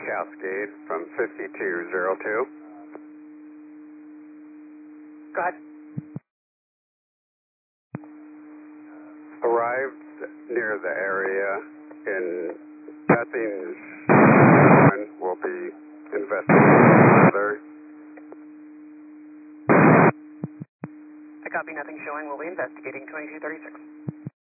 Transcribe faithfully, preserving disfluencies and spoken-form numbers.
Cascade from fifty-two oh two. Go ahead. Arrived near the area in nothing will be investigating further. I copy, nothing showing. We'll be investigating twenty-two thirty-six.